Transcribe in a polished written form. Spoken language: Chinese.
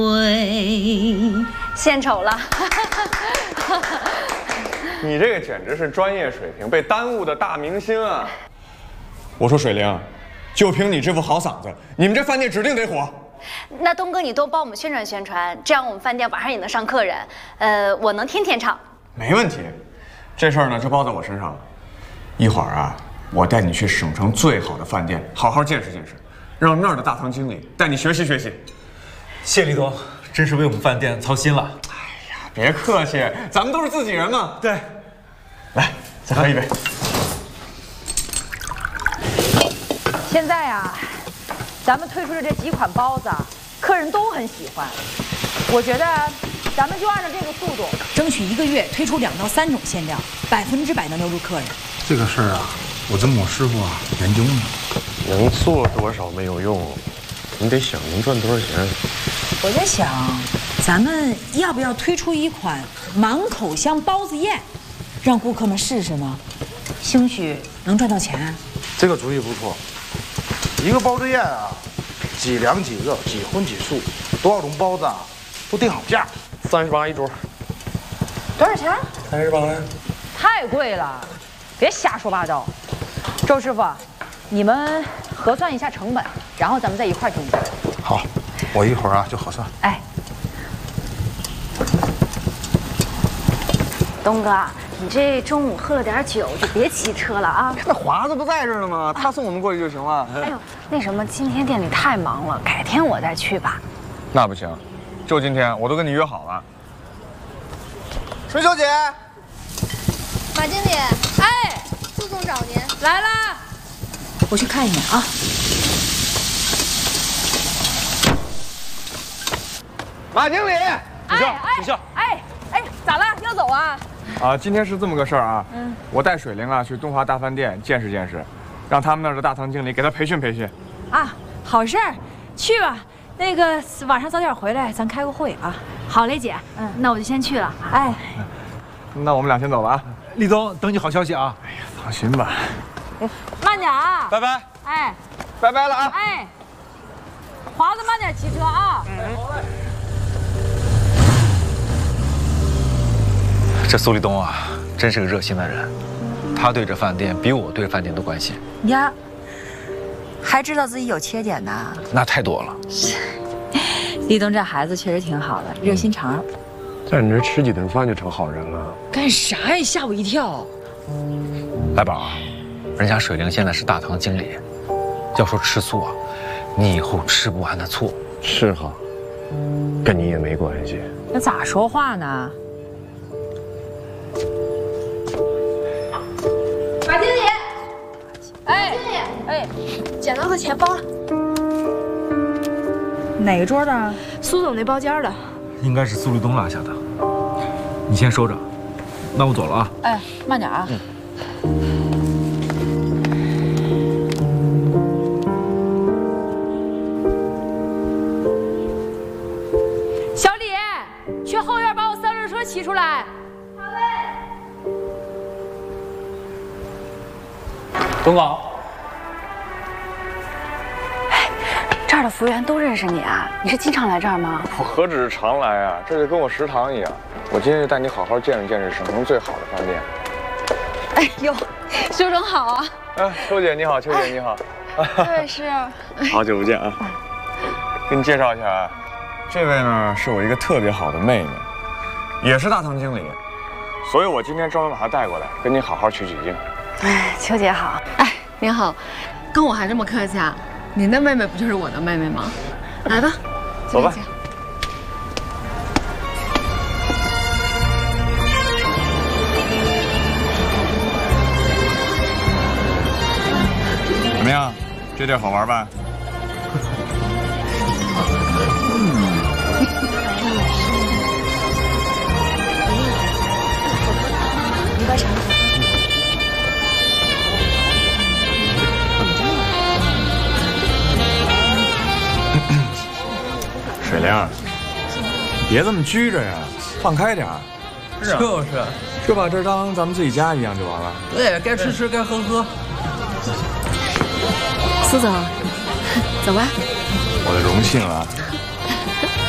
献丑了。 你这个简直是专业水平被耽误的大明星啊！我说水灵，就凭你这副好嗓子，你们这饭店指定得火。 那东哥，你多帮我们宣传宣传，这样我们饭店晚上也能上客人。我能天天唱。 没问题，这事儿呢就包在我身上了。一会儿啊，我带你去省城最好的饭店，好好见识见识，让那儿的大堂经理带你学习学习。 谢立东，真是为我们饭店操心了。 哎呀，别客气，咱们都是自己人嘛。 对， 来，再喝一杯。 现在啊，咱们推出的这几款包子，客人都很喜欢。我觉得咱们就按照这个速度， 争取1个月推出2到3种馅料，100%能留住客人。 这个事儿啊，我跟我师傅研究呢。 能做多少没有用，你得想能赚多少钱。 我在想，咱们要不要推出一款满口香包子宴，让顾客们试试呢？兴许能赚到钱。 这个主意不错。一个包子宴啊，几凉几热，几荤几素，多少种包子啊，都定好价 ，38一桌。 多少钱 ？38呀。 太贵了，别瞎说八道。周师傅，你们核算一下成本，然后咱们再一块儿定价。 好，我一会儿啊就核算。 哎， 东哥，你这中午喝了点酒，就别骑车了啊。 那华子不在这儿呢吗？他送我们过去就行了。 哎呦，那什么，今天店里太忙了，改天我再去吧。 那不行，就今天我都跟你约好了。 春秀姐， 马经理， 哎， 苏总找您来啦， 我去看一眼啊。 马经理， 请笑。 哎，咋了？要走啊？ 啊，今天是这么个事儿啊。我带水灵啊去东华大饭店见识见识，让他们那儿的大堂经理给他培训培训。 啊，好事儿，去吧。那个晚上早点回来，咱开个会啊。 好嘞，姐。那我就先去了。 哎， 那我们俩先走了啊。 立东，等你好消息啊！ 哎呀，放心吧。 慢点啊。 拜拜。 哎， 拜拜了啊。 哎，华子慢点骑车啊。 这苏立东啊，真是个热心的人，他对这饭店比我对饭店都关心呀，还知道自己有缺点呢。 那太多了。 立东这孩子确实挺好的，热心肠。 在你这吃几顿饭就成好人了？ 干啥呀？吓我一跳！ 来宝，人家水灵现在是大堂经理，要说吃素啊，你以后吃不完的醋。 是哈，跟你也没关系。 那咋说话呢？ 马经理， 哎， 经理， 哎， 捡到个钱包， 哪个桌的？ 苏总那包间的。 应该是苏立东落下的，你先收着，那我走了啊。 哎，慢点啊。小李，去后院把我3轮车骑出来。 好嘞。 董搞。 这儿的服务员都认识你啊？你是经常来这儿吗？ 我何止是常来啊，这就跟我食堂一样。我今天就带你好好见识见识省城最好的饭店。 哎呦，修整好啊！ 哎，秋姐你好，秋姐你好。 这位是？ 好久不见啊！给你介绍一下啊，这位呢是我一个特别好的妹妹，也是大堂经理，所以我今天专门把她带过来，跟你好好取取经。 哎，秋姐好。 哎，您好，跟我还这么客气啊？您的妹妹不就是我的妹妹吗？来吧， 走吧。怎么样？这地儿好玩吧？ 你喝茶。 水灵，别这么拘着呀，放开点儿。 是啊，就是， 就把这儿当咱们自己家一样就完了。 对，该吃吃，该喝喝。 苏总，走吧。 我的荣幸啊。